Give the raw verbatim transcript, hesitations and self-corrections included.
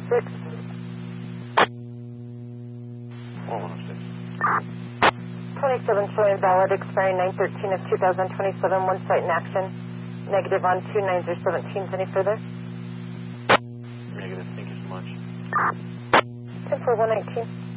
six. one one oh six. twenty-seven showing valid, expiring nine thirteen of two thousand twenty-seven, one site in action. Negative on two nine zero seventeen. Any further? Negative. Thank you so much. ten four one nineteen.